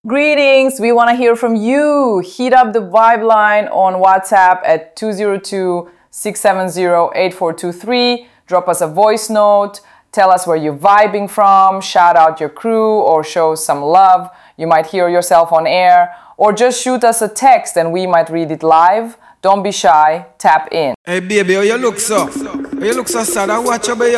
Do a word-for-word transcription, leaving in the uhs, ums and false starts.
Greetings. We want to hear from you. Heat up the Vibe line on WhatsApp at two zero two, six seven zero, eight four two three. Drop us a voice note. Tell us where you're vibing from. Shout out your crew or show some love. You might hear yourself on air. Or just shoot us a text and we might read it live. Don't be shy. Tap in. Hey baby, how you look so? How you look so sad? I watch you, baby.